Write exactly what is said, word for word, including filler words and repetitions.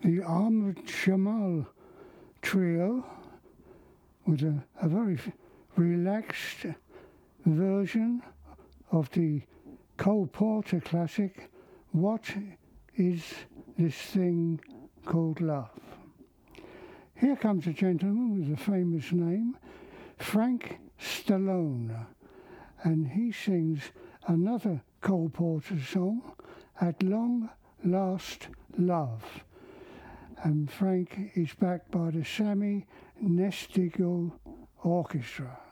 the Ahmad Jamal Trio with a, a very relaxed version of the Cole Porter classic, What Is This Thing Called Love? Here comes a gentleman with a famous name, Frank Stallone, and he sings another Cole Porter song, At Long Last Love. And Frank is backed by the Sammy Nestigal Orchestra.